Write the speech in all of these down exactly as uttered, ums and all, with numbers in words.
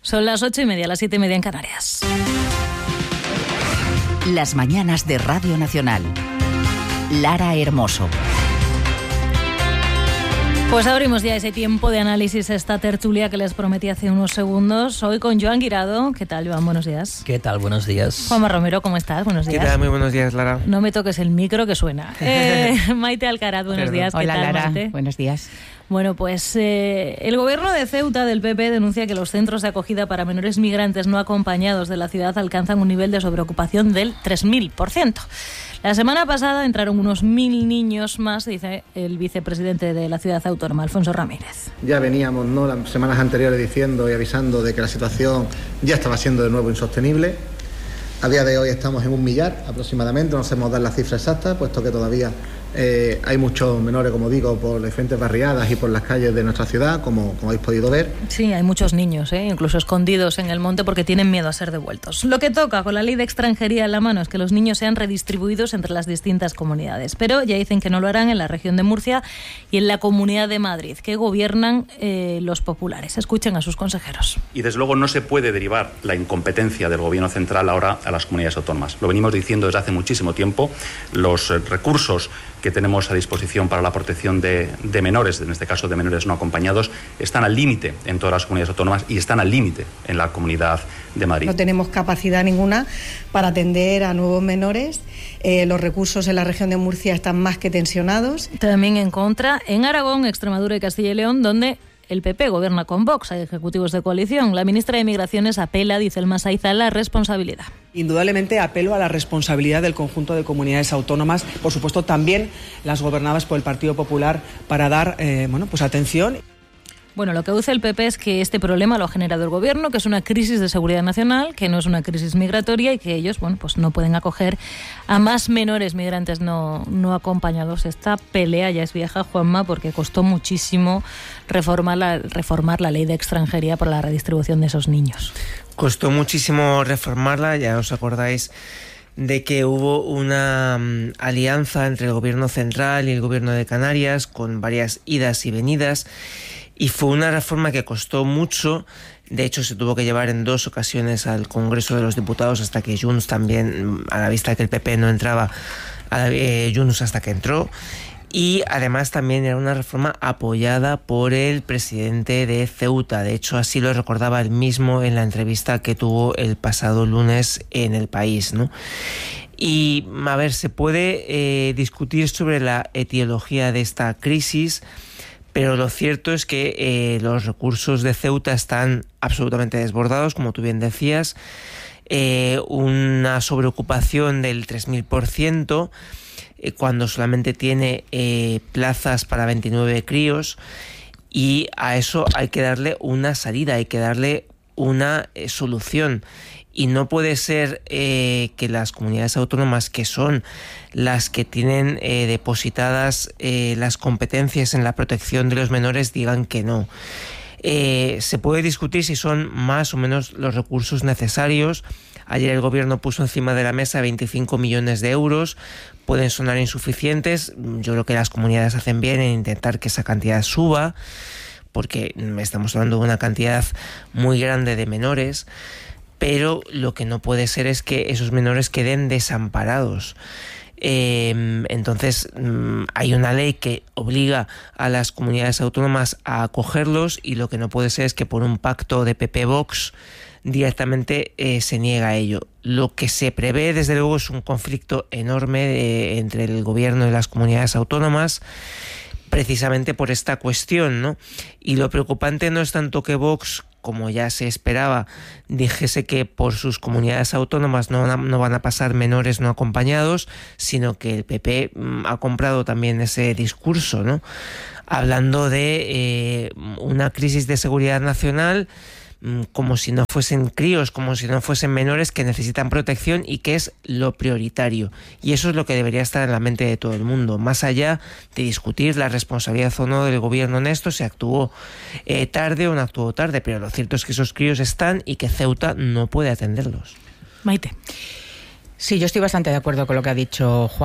Son las ocho y media, las siete y media en Canarias. Las mañanas de Radio Nacional. Lara Hermoso. Pues abrimos ya ese tiempo de análisis, esta tertulia que les prometí hace unos segundos. Hoy con Joan Guirado. ¿Qué tal, Joan? Buenos días. ¿Qué tal? Buenos días. Juanma Romero, ¿cómo estás? Buenos días. ¿Qué tal? Muy buenos días, Lara. No me toques el micro que suena. Eh, Maite Alcaraz, buenos Perdón. días. ¿Qué Hola, tal, Lara. Maite? Buenos días. Bueno, pues eh, el gobierno de Ceuta del P P denuncia que los centros de acogida para menores migrantes no acompañados de la ciudad alcanzan un nivel de sobreocupación del tres mil por ciento. La semana pasada entraron unos mil niños más, dice el vicepresidente de la ciudad autónoma, Alfonso Ramírez. Ya veníamos, ¿no?, las semanas anteriores diciendo y avisando de que la situación ya estaba siendo de nuevo insostenible. A día de hoy estamos en un millar aproximadamente, no sabemos dar la cifra exacta, puesto que todavía eh, hay muchos menores, como digo, por diferentes barriadas y por las calles de nuestra ciudad, como, como habéis podido ver. Sí, hay muchos niños, ¿eh? incluso escondidos en el monte porque tienen miedo a ser devueltos. Lo que toca con la ley de extranjería en la mano es que los niños sean redistribuidos entre las distintas comunidades, pero ya dicen que no lo harán en la región de Murcia y en la Comunidad de Madrid, que gobiernan eh, los populares. Escuchen a sus consejeros. Y desde luego no se puede derivar la incompetencia del gobierno central ahora a las comunidades autónomas. Lo venimos diciendo desde hace muchísimo tiempo. Los recursos que tenemos a disposición para la protección de, de menores, en este caso de menores no acompañados, están al límite en todas las comunidades autónomas y están al límite en la Comunidad de Madrid. No tenemos capacidad ninguna para atender a nuevos menores. Eh, los recursos en la región de Murcia están más que tensionados. También en contra en Aragón, Extremadura y Castilla y León, donde el P P gobierna con Vox, hay ejecutivos de coalición. La ministra de Migraciones apela, dice el Masaiza, a la responsabilidad. Indudablemente apelo a la responsabilidad del conjunto de comunidades autónomas, por supuesto también las gobernadas por el Partido Popular, para dar eh, bueno, pues atención. Bueno, lo que dice el P P es que este problema lo ha generado el gobierno, que es una crisis de seguridad nacional, que no es una crisis migratoria y que ellos, bueno, pues no pueden acoger a más menores migrantes no, no acompañados. Esta pelea ya es vieja, Juanma, porque costó muchísimo reformar la, reformar la ley de extranjería para la redistribución de esos niños. Costó muchísimo reformarla, ya os acordáis de que hubo una um, alianza entre el gobierno central y el gobierno de Canarias, con varias idas y venidas. Y fue una reforma que costó mucho. De hecho, se tuvo que llevar en dos ocasiones al Congreso de los Diputados hasta que Junts también, a la vista que el P P no entraba, a la, eh, Junts hasta que entró. Y además también era una reforma apoyada por el presidente de Ceuta. De hecho, así lo recordaba él mismo en la entrevista que tuvo el pasado lunes en El País, ¿no? Y, a ver, se puede eh, discutir sobre la etiología de esta crisis, pero lo cierto es que eh, los recursos de Ceuta están absolutamente desbordados, como tú bien decías, eh, una sobreocupación del tres mil por ciento, eh, cuando solamente tiene eh, plazas para veintinueve críos, y a eso hay que darle una salida, hay que darle una eh, solución. Y no puede ser eh, que las comunidades autónomas, que son las que tienen eh, depositadas eh, las competencias en la protección de los menores, digan que no. Eh, se puede discutir si son más o menos los recursos necesarios. Ayer el gobierno puso encima de la mesa veinticinco millones de euros. Pueden sonar insuficientes. Yo creo que las comunidades hacen bien en intentar que esa cantidad suba, porque estamos hablando de una cantidad muy grande de menores. Pero lo que no puede ser es que esos menores queden desamparados. Eh, entonces hay una ley que obliga a las comunidades autónomas a acogerlos, y lo que no puede ser es que por un pacto de P P Vox directamente eh, se niega a ello. Lo que se prevé, desde luego, es un conflicto enorme de, entre el gobierno y las comunidades autónomas, precisamente por esta cuestión, ¿no? Y lo preocupante no es tanto que Vox, como ya se esperaba, dijese que por sus comunidades autónomas no, no van a pasar menores no acompañados, sino que el P P ha comprado también ese discurso, ¿no? Hablando de eh, una crisis de seguridad nacional, como si no fuesen críos, como si no fuesen menores que necesitan protección, y que es lo prioritario. Y eso es lo que debería estar en la mente de todo el mundo, más allá de discutir la responsabilidad o no del gobierno en esto, si actuó eh, tarde o no actuó tarde, pero lo cierto es que esos críos están y que Ceuta no puede atenderlos. Maite. Sí, yo estoy bastante de acuerdo con lo que ha dicho Juanma.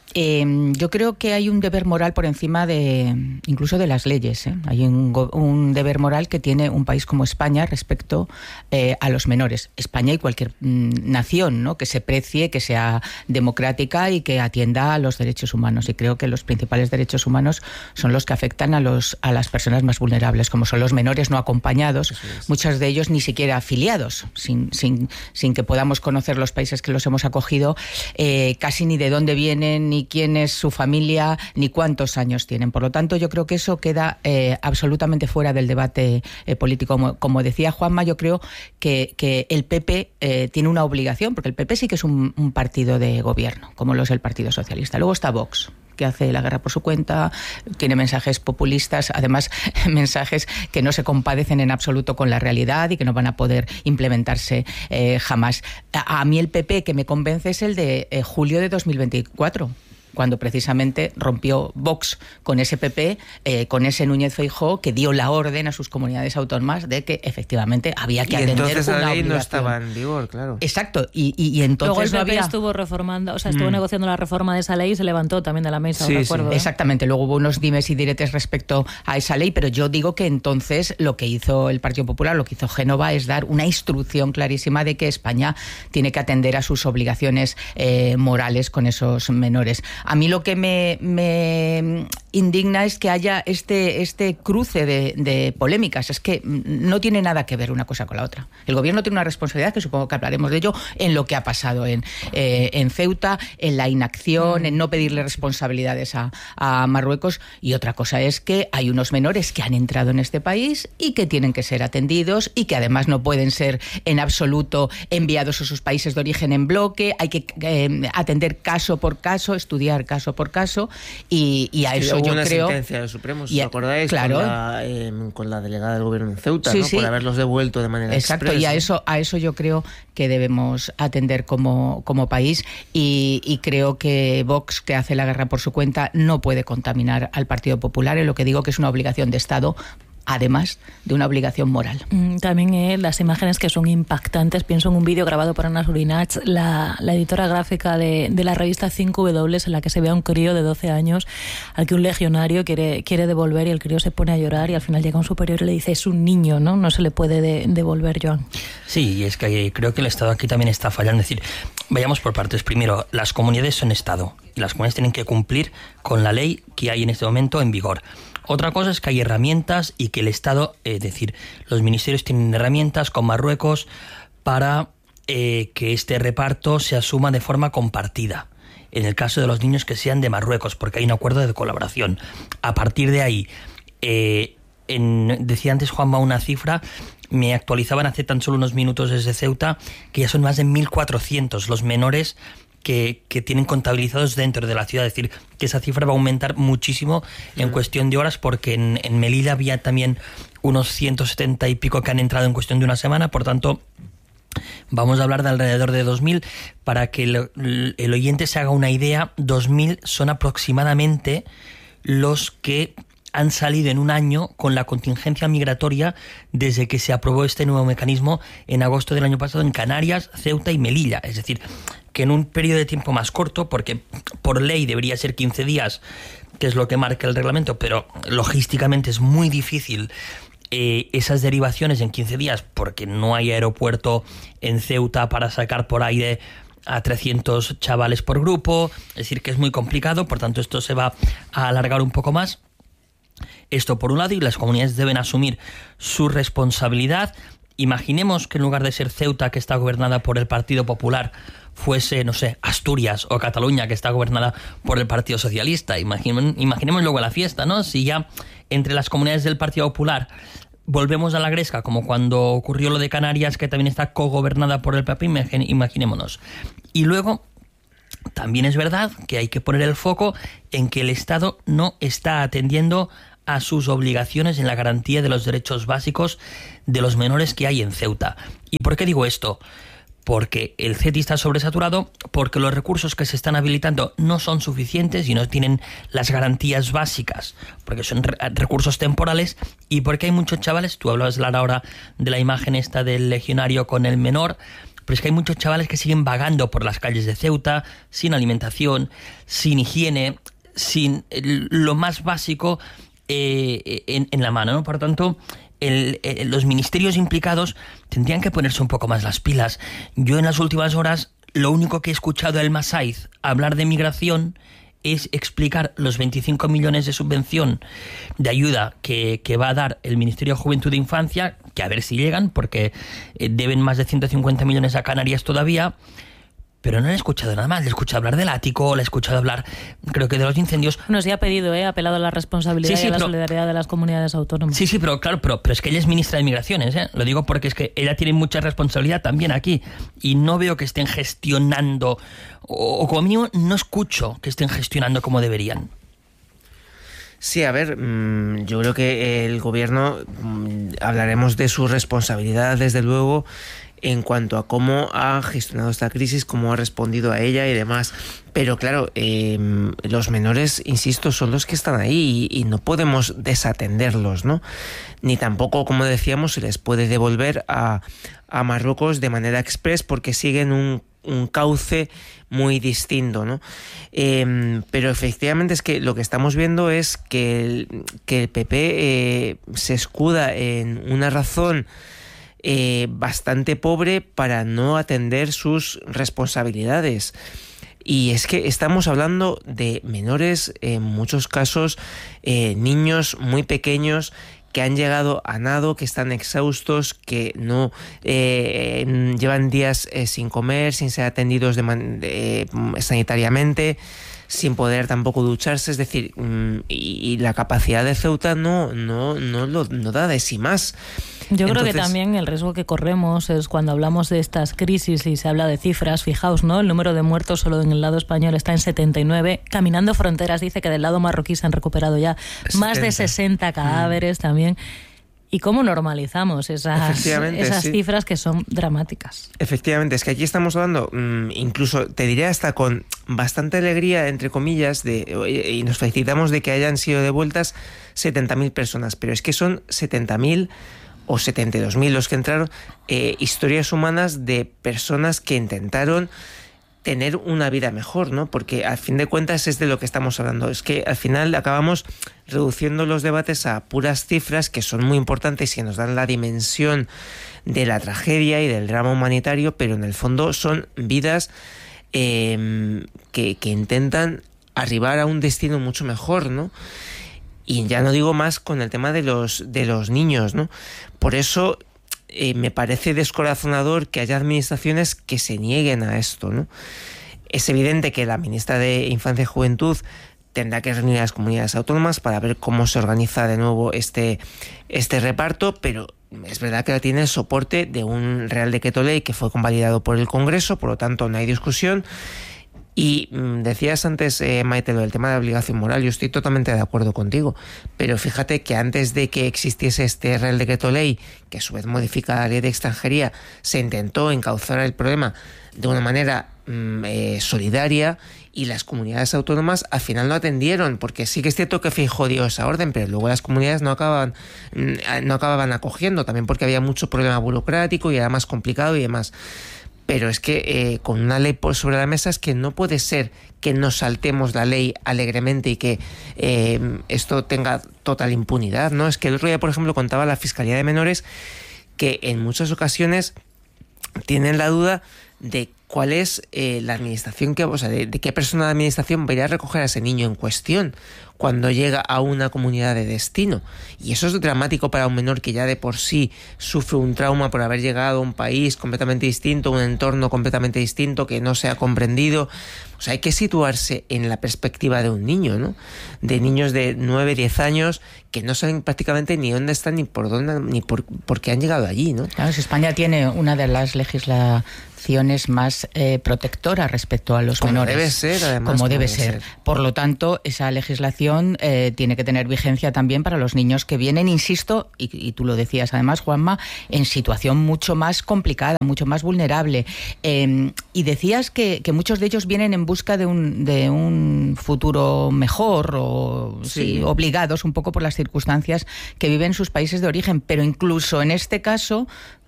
Eh, yo creo que hay un deber moral por encima de incluso de las leyes. ¿eh? Hay un, un deber moral que tiene un país como España respecto eh, a los menores. España y cualquier mm, nación, ¿no? Que se precie, que sea democrática y que atienda a los derechos humanos. Y creo que los principales derechos humanos son los que afectan a los a las personas más vulnerables, como son los menores no acompañados, es. muchos de ellos ni siquiera afiliados, sin, sin, sin que podamos conocer los países que los hemos acogido, eh, casi ni de dónde vienen, ni quién es su familia, ni cuántos años tienen. Por lo tanto, yo creo que eso queda eh, absolutamente fuera del debate eh, político. Como, como decía Juanma, yo creo que, que el P P eh, tiene una obligación, porque el P P sí que es un, un partido de gobierno, como lo es el Partido Socialista. Luego está Vox, que hace la guerra por su cuenta, tiene mensajes populistas, además mensajes que no se compadecen en absoluto con la realidad y que no van a poder implementarse eh, jamás. A, a mí el P P que me convence es el de eh, julio de dos mil veinticuatro. Cuando precisamente rompió Vox con ese P P, eh, con ese Núñez Feijóo, que dio la orden a sus comunidades autónomas de que efectivamente había que y atender entonces una la ley obligación. no estaba en vigor, claro. Exacto, y, y, y entonces Luego el P P no había... estuvo reformando, o sea, estuvo mm. negociando la reforma de esa ley y se levantó también de la mesa, sí, recuerdo. Sí. ¿eh? Exactamente, luego hubo unos dimes y diretes respecto a esa ley, pero yo digo que entonces lo que hizo el Partido Popular, lo que hizo Génova, es dar una instrucción clarísima de que España tiene que atender a sus obligaciones eh, morales con esos menores. A mí lo que me me indigna es que haya este, este cruce de, de polémicas. Es que no tiene nada que ver una cosa con la otra. El gobierno tiene una responsabilidad, que supongo que hablaremos de ello, en lo que ha pasado en, eh, en Ceuta, en la inacción, en no pedirle responsabilidades a, a Marruecos. Y otra cosa es que hay unos menores que han entrado en este país y que tienen que ser atendidos y que además no pueden ser en absoluto enviados a sus países de origen en bloque. Hay que eh, atender caso por caso, estudiar caso por caso. Y, y a sí, eso yo una creo... sentencia del Supremo, si os acordáis, claro, con, la, eh, con la delegada del gobierno en Ceuta, sí, ¿no? sí. Por haberlos devuelto de manera Exacto, expresa. y a eso, a eso yo creo que debemos atender como, como país y, y creo que Vox, que hace la guerra por su cuenta, no puede contaminar al Partido Popular, en lo que digo que es una obligación de Estado, además de una obligación moral. También eh, las imágenes que son impactantes. Pienso en un vídeo grabado por Ana Surinach, la, la editora gráfica de, de la revista cinco W, en la que se ve a un crío de doce años al que un legionario quiere, quiere devolver, y el crío se pone a llorar y al final llega un superior y le dice: es un niño, ¿no? No se le puede de, devolver, Joan. Sí, y es que creo que el Estado aquí también está fallando. Es decir, vayamos por partes. Primero, las comunidades son Estado y las comunidades tienen que cumplir con la ley que hay en este momento en vigor. Otra cosa es que hay herramientas y que el Estado, es decir, los ministerios tienen herramientas con Marruecos para eh, que este reparto se asuma de forma compartida. En el caso de los niños que sean de Marruecos, porque hay un acuerdo de colaboración. A partir de ahí, eh, en, decía antes Juanma una cifra, me actualizaban hace tan solo unos minutos desde Ceuta, que ya son más de mil cuatrocientos los menores Que, que tienen contabilizados dentro de la ciudad. Es decir, que esa cifra va a aumentar muchísimo en mm. cuestión de horas, porque en, en Melilla había también unos ciento setenta y pico que han entrado en cuestión de una semana. Por tanto, vamos a hablar de alrededor de dos mil. Para que el, el oyente se haga una idea, dos mil son aproximadamente los que han salido en un año con la contingencia migratoria desde que se aprobó este nuevo mecanismo en agosto del año pasado en Canarias, Ceuta y Melilla. Es decir, que en un periodo de tiempo más corto, porque por ley debería ser quince días, que es lo que marca el reglamento, pero logísticamente es muy difícil eh, esas derivaciones en quince días, porque no hay aeropuerto en Ceuta para sacar por aire a trescientos chavales por grupo. Es decir, que es muy complicado, por tanto esto se va a alargar un poco más. Esto por un lado, y las comunidades deben asumir su responsabilidad. Imaginemos que en lugar de ser Ceuta, que está gobernada por el Partido Popular, fuese, no sé, Asturias o Cataluña, que está gobernada por el Partido Socialista. Imaginemos, imaginemos luego la fiesta, ¿no? Si ya entre las comunidades del Partido Popular volvemos a la gresca, como cuando ocurrió lo de Canarias, que también está cogobernada por el P P, imaginémonos. Y luego, también es verdad que hay que poner el foco en que el Estado no está atendiendo a sus obligaciones en la garantía de los derechos básicos de los menores que hay en Ceuta. ¿Y por qué digo esto? Porque el C E T I está sobresaturado, porque los recursos que se están habilitando no son suficientes y no tienen las garantías básicas, porque son re- recursos temporales, y porque hay muchos chavales, tú hablabas, Lara, ahora de la imagen esta del legionario con el menor, pero es que hay muchos chavales que siguen vagando por las calles de Ceuta, sin alimentación, sin higiene, sin lo más básico eh, en, en la mano, ¿no? Por lo tanto, el, el, los ministerios implicados tendrían que ponerse un poco más las pilas. Yo en las últimas horas lo único que he escuchado a Elma Saiz hablar de migración es explicar los veinticinco millones de subvención de ayuda que, que va a dar el Ministerio de Juventud e Infancia, que a ver si llegan, porque eh, deben más de ciento cincuenta millones a Canarias todavía, pero no le he escuchado nada más. Le he escuchado hablar del ático, le he escuchado hablar, creo que de los incendios. Nos sí ha pedido, ¿eh? ha apelado a la responsabilidad sí, sí, y a la pero, solidaridad de las comunidades autónomas. Sí, sí, pero claro, pero, pero es que ella es ministra de Migraciones, ¿eh? Lo digo porque es que ella tiene mucha responsabilidad también aquí, y no veo que estén gestionando, o, o como mínimo no escucho que estén gestionando como deberían. Sí, a ver, yo creo que el gobierno, hablaremos de su responsabilidad, desde luego, en cuanto a cómo ha gestionado esta crisis, cómo ha respondido a ella y demás. Pero claro, eh, los menores, insisto, son los que están ahí y, y no podemos desatenderlos, ¿no? Ni tampoco, como decíamos, se les puede devolver a, a Marruecos de manera express porque siguen un, un cauce muy distinto, ¿no? Eh, pero efectivamente es que lo que estamos viendo es que el, que el P P eh, se escuda en una razón Eh, bastante pobre para no atender sus responsabilidades. Y es que estamos hablando de menores, en muchos casos eh, niños muy pequeños que han llegado a nado, que están exhaustos, que no eh, llevan días eh, sin comer, sin ser atendidos de man- de, eh, sanitariamente, sin poder tampoco ducharse, es decir, y, y la capacidad de Ceuta no, no, no, lo, no da de sí más. Yo creo Entonces, que también el riesgo que corremos es cuando hablamos de estas crisis y se habla de cifras, fijaos, ¿no? El número de muertos solo en el lado español está en setenta y nueve. Caminando Fronteras dice que del lado marroquí se han recuperado ya setenta. Más de sesenta cadáveres mm. también. ¿Y cómo normalizamos esas, esas sí. cifras que son dramáticas? Efectivamente, es que aquí estamos hablando, mmm, incluso te diré hasta con bastante alegría, entre comillas, de, y nos felicitamos de que hayan sido devueltas setenta mil personas, pero es que son setenta mil o setenta y dos mil los que entraron, eh, historias humanas de personas que intentaron tener una vida mejor, ¿no? Porque al fin de cuentas es de lo que estamos hablando. Es que al final acabamos reduciendo los debates a puras cifras que son muy importantes y nos dan la dimensión de la tragedia y del drama humanitario, pero en el fondo son vidas eh, que, que intentan arribar a un destino mucho mejor, ¿no? Y ya no digo más con el tema de los, de los niños, ¿no? Por eso Eh, me parece descorazonador que haya administraciones que se nieguen a esto, ¿no? Es evidente que la ministra de Infancia y Juventud tendrá que reunir a las comunidades autónomas para ver cómo se organiza de nuevo este, este reparto, pero es verdad que tiene el soporte de un Real Decreto Ley que fue convalidado por el Congreso, por lo tanto no hay discusión. Y mmm, decías antes, eh, Maite, lo del tema de la obligación moral, yo estoy totalmente de acuerdo contigo, pero fíjate que antes de que existiese este Real Decreto Ley, que a su vez modifica la ley de extranjería, se intentó encauzar el problema de una manera mmm, eh, solidaria, y las comunidades autónomas al final no atendieron, porque sí que es cierto que Feijóo dio esa orden, pero luego las comunidades no acababan, no acababan acogiendo, también porque había mucho problema burocrático y era más complicado y demás. Pero es que eh, con una ley por sobre la mesa es que no puede ser que nos saltemos la ley alegremente y que eh, esto tenga total impunidad, ¿no? Es que el otro día, por ejemplo, contaba la Fiscalía de Menores que en muchas ocasiones tienen la duda de cuál es eh, la administración, que, o sea, de, de qué persona de administración va a ir a recoger a ese niño en cuestión cuando llega a una comunidad de destino. Y eso es dramático para un menor que ya de por sí sufre un trauma por haber llegado a un país completamente distinto, un entorno completamente distinto, que no se ha comprendido. O sea, hay que situarse en la perspectiva de un niño, ¿no? De niños de nueve, diez años que no saben prácticamente ni dónde están, ni por dónde, ni por, por qué han llegado allí, ¿no? Claro, si España tiene una de las legislaciones más eh, protectoras respecto a los como menores. Debe ser, además. Como, como debe, debe ser. ser. Por lo tanto, esa legislación eh, tiene que tener vigencia también para los niños que vienen, insisto, y, y tú lo decías además, Juanma, en situación mucho más complicada, mucho más vulnerable. Eh, y decías que, que muchos de ellos vienen en busca de un, de un futuro mejor o sí. Sí, obligados un poco por las circunstancias que viven sus países de origen, pero incluso en este caso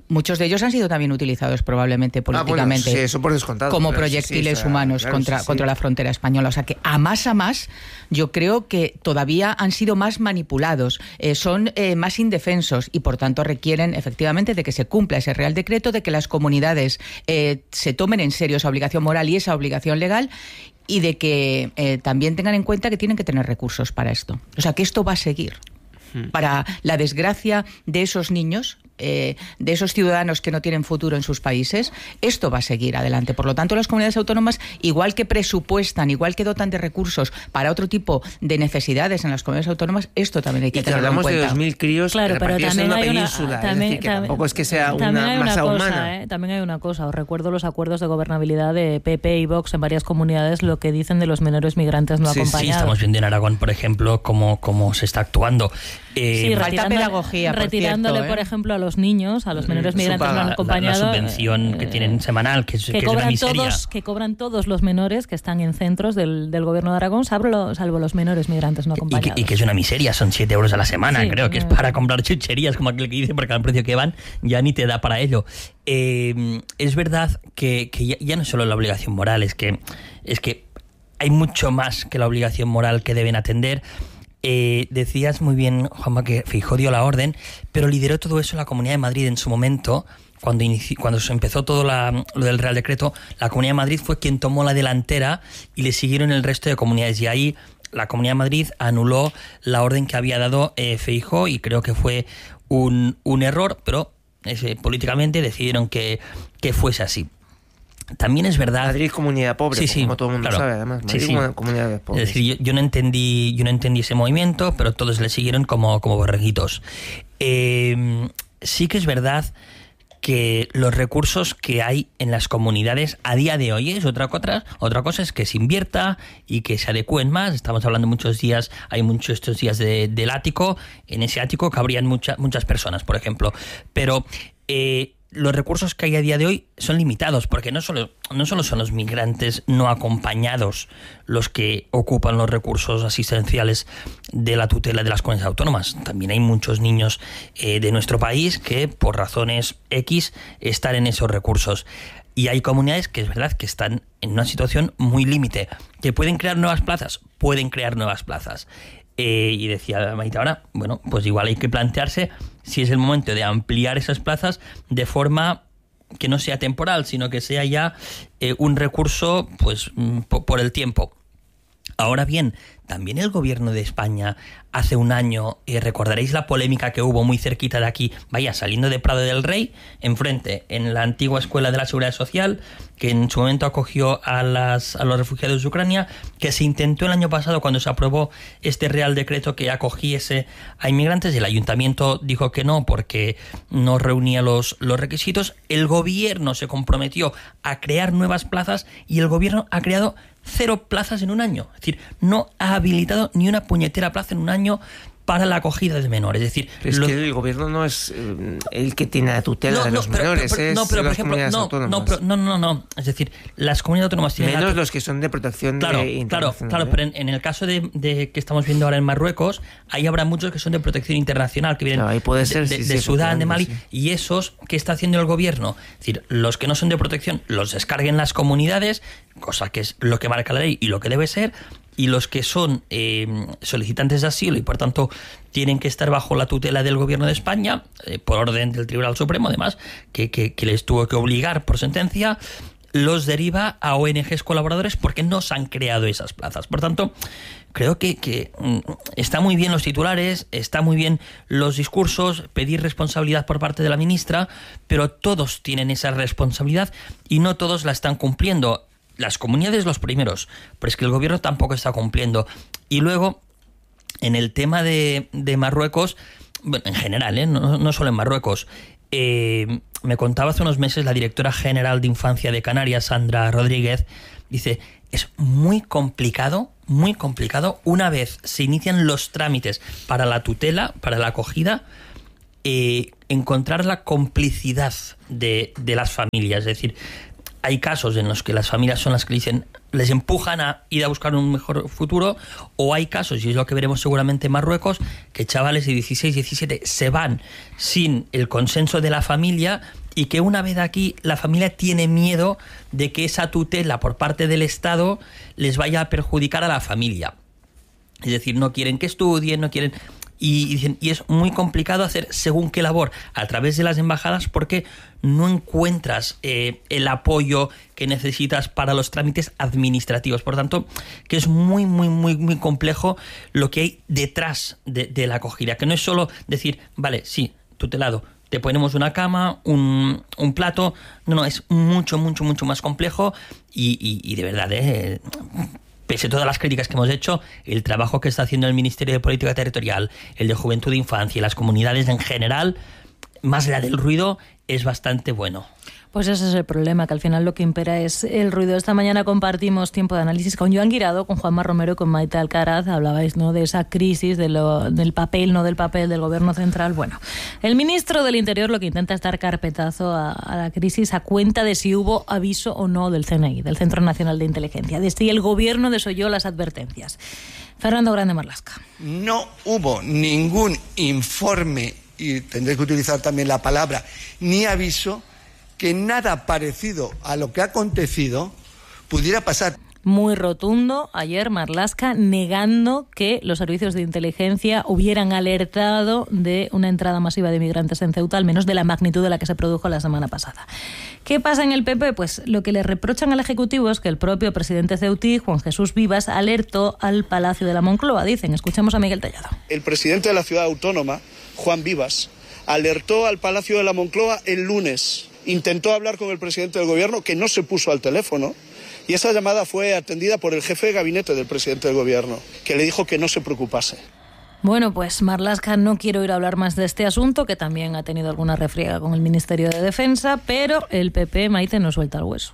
muchos de ellos han sido también utilizados probablemente políticamente. Ah, bueno, sí, eso por descontado, como claro, proyectiles sí, sí, humanos claro, contra, sí, sí. contra la frontera española. O sea que a más a más, yo creo que todavía han sido más manipulados, eh, son eh, más indefensos y por tanto requieren efectivamente de que se cumpla ese Real Decreto, de que las comunidades eh, se tomen en serio esa obligación moral y esa obligación legal, y de que eh, también tengan en cuenta que tienen que tener recursos para esto. O sea que esto va a seguir. Para la desgracia de esos niños, eh, de esos ciudadanos que no tienen futuro en sus países, esto va a seguir adelante. Por lo tanto, las comunidades autónomas, igual que presupuestan, igual que dotan de recursos para otro tipo de necesidades en las comunidades autónomas, esto también hay que y tenerlo en cuenta. Y hablamos de dos mil críos claro, pero repartidos en también una hay una, península, también, es decir, que también, tampoco es que sea también una hay una masa cosa, humana. ¿eh? También hay una cosa, os recuerdo los acuerdos de gobernabilidad de P P y Vox en varias comunidades, lo que dicen de los menores migrantes no sí, acompañados. Sí, estamos viendo en Aragón, por ejemplo, cómo, cómo se está actuando. Eh, sí, falta pedagogía, por retirándole, cierto, ¿eh? por ejemplo, a los niños, a los menores migrantes paga, no han acompañado, la, la subvención eh, que tienen semanal, que es, que, que cobran es una miseria. todos, que cobran todos los menores que están en centros del, del gobierno de Aragón, salvo, salvo los menores migrantes no acompañados. Y que, y que es una miseria, son siete euros a la semana, sí, creo que eh, es para comprar chucherías, como aquel que dice, porque al precio que van ya ni te da para ello. Eh, es verdad que, que ya, ya no es solo la obligación moral, es que, es que hay mucho más que la obligación moral que deben atender. Eh, decías muy bien, Juanma, que Feijóo dio la orden, pero lideró todo eso la Comunidad de Madrid en su momento. Cuando, inici- cuando se empezó todo la, lo del Real Decreto, la Comunidad de Madrid fue quien tomó la delantera y le siguieron el resto de comunidades. Y ahí la Comunidad de Madrid anuló la orden que había dado eh, Feijóo, y creo que fue un, un error, pero ese, políticamente decidieron que, que fuese así. También es verdad... Madrid comunidad pobre, sí, sí, como todo el mundo claro. sabe, además. Madrid sí, sí. comunidad pobre. Es decir, yo, yo no entendí yo no entendí ese movimiento, pero todos le siguieron como, como borreguitos. Eh, sí que es verdad que los recursos que hay en las comunidades a día de hoy es otra cosa, otra cosa es que se invierta y que se adecúen más. Estamos hablando muchos días, hay muchos estos días de, del ático, en ese ático cabrían mucha, muchas personas, por ejemplo. Pero... Eh, los recursos que hay a día de hoy son limitados, porque no solo, no solo son los migrantes no acompañados los que ocupan los recursos asistenciales de la tutela de las comunidades autónomas. También hay muchos niños eh, de nuestro país que por razones X están en esos recursos. Y hay comunidades que es verdad que están en una situación muy límite. ¿Que pueden crear nuevas plazas? Pueden crear nuevas plazas. Eh, y decía Maite ahora, bueno, pues igual hay que plantearse si es el momento de ampliar esas plazas de forma que no sea temporal, sino que sea ya eh, un recurso pues por, por el tiempo. Ahora bien, también el gobierno de España hace un año, eh, recordaréis la polémica que hubo muy cerquita de aquí, vaya, saliendo de Prado del Rey, enfrente, en la antigua Escuela de la Seguridad Social, que en su momento acogió a, las, a los refugiados de Ucrania, que se intentó el año pasado cuando se aprobó este Real Decreto que acogiese a inmigrantes, y el ayuntamiento dijo que no porque no reunía los, los requisitos. El gobierno se comprometió a crear nuevas plazas y el gobierno ha creado cero plazas en un año. Es decir, no ha habilitado ni una puñetera plaza en un año para la acogida de menores. Es decir, pero es lo... que el gobierno no es eh, el que tiene la tutela no, de no, los pero, menores, pero, es no, pero, por las ejemplo, comunidades no, autónomas. No, pero, no, no, no. Es decir, las comunidades autónomas tienen... Menos la... los que son de protección claro, de claro, internacional. claro, ¿eh? pero en, en el caso de, de que estamos viendo ahora en Marruecos, ahí habrá muchos que son de protección internacional, que vienen claro, ahí puede ser, de, de, sí, de sí, Sudán, de Mali, sí. y esos, ¿qué está haciendo el gobierno? Es decir, los que no son de protección los descarguen las comunidades, cosa que es lo que marca la ley y lo que debe ser, y los que son eh, solicitantes de asilo y por tanto tienen que estar bajo la tutela del gobierno de España, eh, por orden del Tribunal Supremo además, que, que, que les tuvo que obligar por sentencia, los deriva a O N Ges colaboradores porque no se han creado esas plazas. Por tanto, creo que, que está muy bien los titulares, está muy bien los discursos, pedir responsabilidad por parte de la ministra, pero todos tienen esa responsabilidad y no todos la están cumpliendo. Las comunidades los primeros, pero es que el gobierno tampoco está cumpliendo. Y luego, en el tema de, de Marruecos, bueno, en general, ¿eh? no, no solo en Marruecos, eh, me contaba hace unos meses la directora general de Infancia de Canarias, Sandra Rodríguez, dice, es muy complicado, muy complicado, una vez se inician los trámites para la tutela, para la acogida, eh, encontrar la complicidad de, de las familias, es decir, hay casos en los que las familias son las que dicen, les empujan a ir a buscar un mejor futuro, o hay casos, y es lo que veremos seguramente en Marruecos, que chavales de dieciséis, diecisiete se van sin el consenso de la familia, y que una vez aquí la familia tiene miedo de que esa tutela por parte del Estado les vaya a perjudicar a la familia. Es decir, no quieren que estudien, no quieren... Y, dicen, y es muy complicado hacer según qué labor a través de las embajadas, porque no encuentras eh, el apoyo que necesitas para los trámites administrativos. Por tanto, que es muy, muy, muy, muy complejo lo que hay detrás de, de la acogida. Que no es solo decir, vale, sí, tutelado, te ponemos una cama, un, un plato. No, no, es mucho, mucho, mucho más complejo y, y, y de verdad, eh, pese a todas las críticas que hemos hecho, el trabajo que está haciendo el Ministerio de Política Territorial, el de Juventud e Infancia y las comunidades en general, más allá del ruido, es bastante bueno. Pues ese es el problema, que al final lo que impera es el ruido. Esta mañana compartimos tiempo de análisis con Joan Guirado, con Juanma Romero y con Maite Alcaraz. Hablabais, ¿no?, de esa crisis, de lo, del papel, no del papel del gobierno central. Bueno, el ministro del Interior lo que intenta es dar carpetazo a, a la crisis a cuenta de si hubo aviso o no del C N I, del Centro Nacional de Inteligencia, de si el gobierno desoyó las advertencias. Fernando Grande Marlaska. No hubo ningún informe, y tendré que utilizar también la palabra, ni aviso, que nada parecido a lo que ha acontecido pudiera pasar. Muy rotundo ayer Marlaska, negando que los servicios de inteligencia hubieran alertado de una entrada masiva de migrantes en Ceuta, al menos de la magnitud de la que se produjo la semana pasada. ¿Qué pasa en el P P? Pues lo que le reprochan al Ejecutivo es que el propio presidente ceutí, Juan Jesús Vivas, alertó al Palacio de la Moncloa. Dicen, escuchemos a Miguel Tellado. El presidente de la ciudad autónoma, Juan Vivas, alertó al Palacio de la Moncloa el lunes. Intentó hablar con el presidente del gobierno, que no se puso al teléfono, y esa llamada fue atendida por el jefe de gabinete del presidente del gobierno, que le dijo que no se preocupase. Bueno, pues Marlaska, no quiero ir a hablar más de este asunto, que también ha tenido alguna refriega con el Ministerio de Defensa, pero el P P, Maite, no suelta el hueso.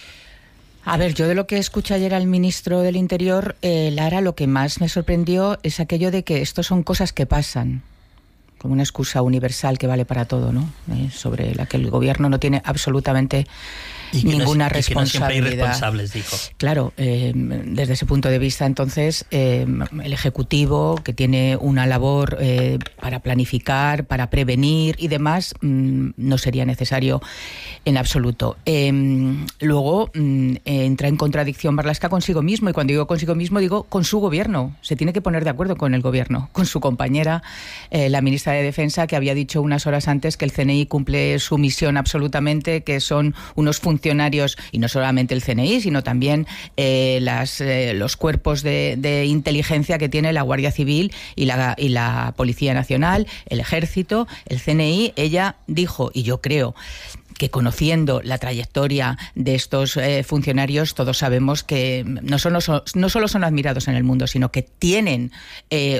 A ver, yo de lo que escuché ayer al ministro del Interior, eh, Lara, lo que más me sorprendió es aquello de que esto son cosas que pasan, como una excusa universal que vale para todo, ¿no? Eh, sobre la que el gobierno no tiene absolutamente y que ninguna no, responsabilidad. Y que no siempre hay responsables, dijo. Claro, eh, desde ese punto de vista, entonces, eh, el Ejecutivo, que tiene una labor eh, para planificar, para prevenir y demás, mmm, no sería necesario en absoluto. Eh, luego, mmm, entra en contradicción Marlaska consigo mismo, y cuando digo consigo mismo, digo con su gobierno. Se tiene que poner de acuerdo con el gobierno, con su compañera, eh, la ministra de Defensa, que había dicho unas horas antes que el C N I cumple su misión absolutamente, que son unos funcionarios, y no solamente el C N I, sino también eh, las, eh, los cuerpos de, de inteligencia que tiene la Guardia Civil y la, y la Policía Nacional, el Ejército, el C N I. Ella dijo, y yo creo que conociendo la trayectoria de estos eh, funcionarios, todos sabemos que no solo, son, no solo son admirados en el mundo, sino que tienen eh,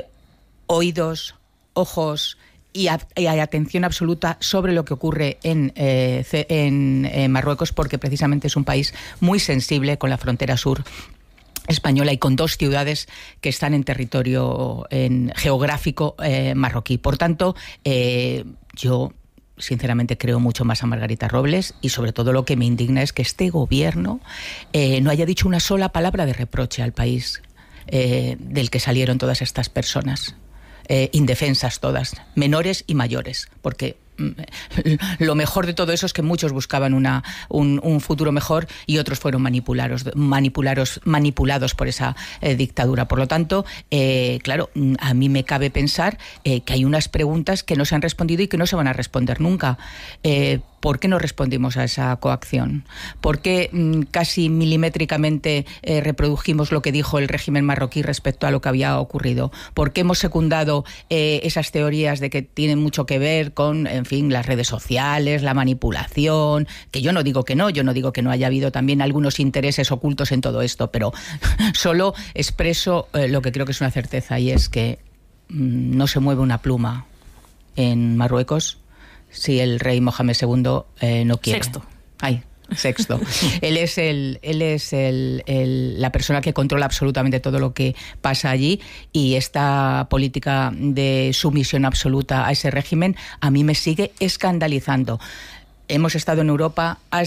oídos, ojos y, a, y hay atención absoluta sobre lo que ocurre en, eh, en, en Marruecos, porque precisamente es un país muy sensible con la frontera sur española y con dos ciudades que están en territorio en geográfico eh, marroquí. Por tanto, eh, yo sinceramente creo mucho más a Margarita Robles, y sobre todo lo que me indigna es que este gobierno eh, no haya dicho una sola palabra de reproche al país eh, del que salieron todas estas personas. Eh, indefensas todas, menores y mayores, porque mm, lo mejor de todo eso es que muchos buscaban una, un, un futuro mejor y otros fueron manipulados, manipulados, manipulados por esa eh, dictadura. Por lo tanto, eh, claro, a mí me cabe pensar eh, que hay unas preguntas que no se han respondido y que no se van a responder nunca. Eh, ¿Por qué no respondimos a esa coacción? ¿Por qué mmm, casi milimétricamente eh, reprodujimos lo que dijo el régimen marroquí respecto a lo que había ocurrido? ¿Por qué hemos secundado eh, esas teorías de que tienen mucho que ver con, en fin, las redes sociales, la manipulación? Que yo no digo que no, yo no digo que no haya habido también algunos intereses ocultos en todo esto, pero solo expreso eh, lo que creo que es una certeza, y es que mmm, no se mueve una pluma en Marruecos si el rey Mohamed segundo eh, no quiere. Sexto. Ay, sexto. Él es, el, él es el, el, la persona que controla absolutamente todo lo que pasa allí, y esta política de sumisión absoluta a ese régimen a mí me sigue escandalizando. Hemos estado en Europa, has